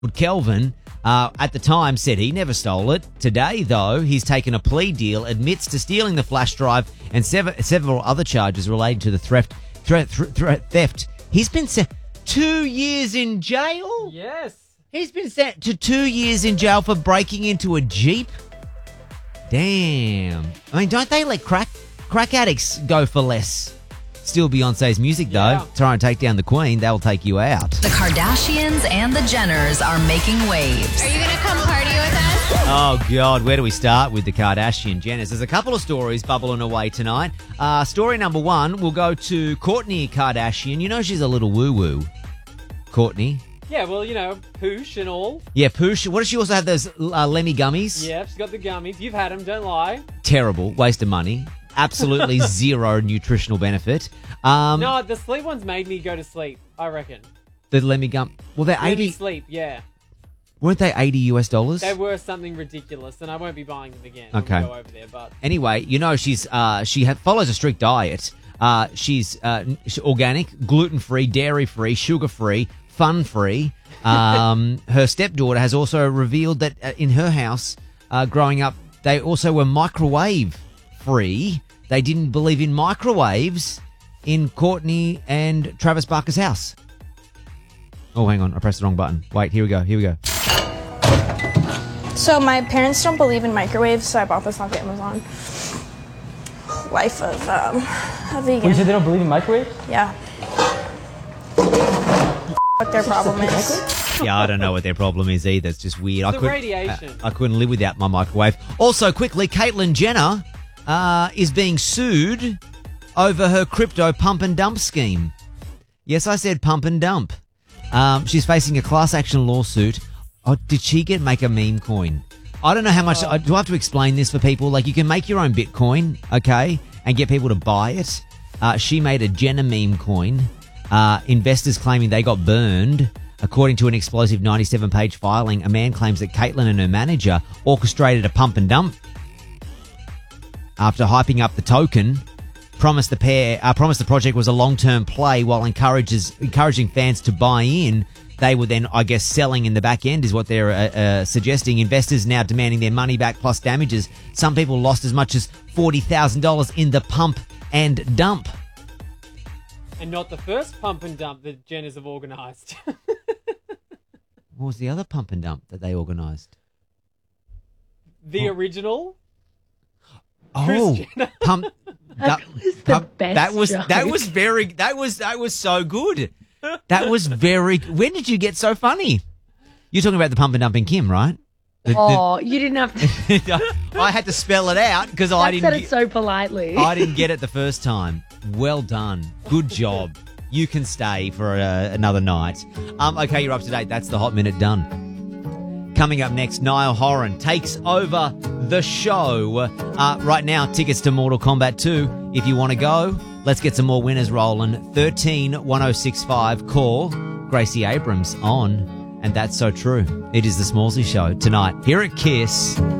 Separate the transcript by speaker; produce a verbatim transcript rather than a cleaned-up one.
Speaker 1: Kelvin, uh, at the time, said he never stole it. Today, though, he's taken a plea deal, admits to stealing the flash drive and sev- several other charges related to the theft. Thre- thre- theft. He's been sent two years in jail?
Speaker 2: Yes.
Speaker 1: He's been sent to two years in jail for breaking into a Jeep? Damn. I mean, don't they let crack crack addicts go for less? Still Beyonce's music, though.
Speaker 2: Yeah.
Speaker 1: Try and take down the Queen. They'll take you out.
Speaker 3: The Kardashians and the Jenners are making waves.
Speaker 4: Are you going to come party with us?
Speaker 1: Oh, God. Where do we start with the Kardashian Jenners? There's a couple of stories bubbling away tonight. Uh, story number one, we'll go to Kourtney Kardashian. You know she's a little woo-woo. Kourtney.
Speaker 2: Yeah, well, you know, poosh and all.
Speaker 1: Yeah, poosh. What does she also have, those uh, Lemmy gummies?
Speaker 2: Yeah, she's got the gummies. You've had them, don't lie.
Speaker 1: Terrible. Waste of money. Absolutely zero nutritional benefit. Um,
Speaker 2: No, the sleep ones made me go to sleep, I reckon.
Speaker 1: The Lemmy gum. Well, they're
Speaker 2: Made me
Speaker 1: eighty.
Speaker 2: sleep, yeah.
Speaker 1: Weren't they eighty U S dollars?
Speaker 2: They were something ridiculous, and I won't be buying them again.
Speaker 1: Okay.
Speaker 2: When we go over there, but
Speaker 1: Anyway, you know she's uh, she ha- follows a strict diet. Uh, she's uh, she's organic, gluten-free, dairy-free, sugar-free, fun-free. Um, her stepdaughter has also revealed that uh, in her house, uh, growing up, they also were microwave-free. They didn't believe in microwaves in Kourtney and Travis Barker's house. Oh, hang on. I pressed the wrong button. Wait, here we go. Here we go.
Speaker 5: So my parents don't believe in microwaves, so I bought this off Amazon. Life of um, a vegan.
Speaker 6: You said they don't believe in microwaves?
Speaker 5: Yeah. What their problem is.
Speaker 1: Yeah, I don't know what their problem is either. It's just weird. I
Speaker 2: the
Speaker 1: couldn't-
Speaker 2: radiation.
Speaker 1: I, I couldn't live without my microwave. Also, quickly, Caitlyn Jenner uh, is being sued over her crypto pump and dump scheme. Yes, I said pump and dump. Um, she's facing a class action lawsuit. Oh, did she get make a meme coin? I don't know how much.
Speaker 2: Oh.
Speaker 1: I do I have to explain this for people? Like, you can make your own Bitcoin, okay, and get people to buy it. Uh, she made a Jenner meme coin. Uh, investors claiming they got burned. According to an explosive ninety-seven page filing, a man claims that Caitlyn and her manager orchestrated a pump and dump. After hyping up the token, promised the pair, uh, promised the project was a long-term play while encourages encouraging fans to buy in. They were then, I guess, selling in the back end is what they're uh, uh, suggesting. Investors now demanding their money back plus damages. Some people lost as much as forty thousand dollars in the pump and dump.
Speaker 2: And not the first pump and dump that Jenners have organised.
Speaker 1: What was the other pump and dump that they organised?
Speaker 2: The original.
Speaker 1: Oh,
Speaker 2: Kris Jenner.
Speaker 1: pump.
Speaker 7: That was the best
Speaker 1: That was
Speaker 7: joke.
Speaker 1: that was very that was that was so good. That was very. When did you get so funny? You're talking about the pump and dump in Kim, right? The- the-
Speaker 7: Oh, you didn't have to.
Speaker 1: I had to spell it out because I
Speaker 7: I
Speaker 1: didn't.
Speaker 7: said it
Speaker 1: get-
Speaker 7: so politely.
Speaker 1: I didn't get it the first time. Well done. Good job. You can stay for uh, another night. Um, okay, you're up to date. That's the Hot Minute done. Coming up next, Niall Horan takes over the show. Uh, right now, tickets to Mortal Kombat two. If you want to go, let's get some more winners rolling. one three one oh six five. Call Gracie Abrams on. And that's so true. It is the Smallsy Show tonight here at Kiss.